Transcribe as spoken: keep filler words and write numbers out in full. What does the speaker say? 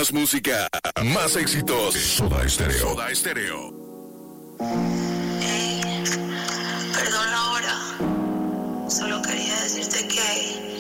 Más música, más éxitos. Soda Stereo. Soda Stereo. Hey, perdón la hora. Solo quería decirte que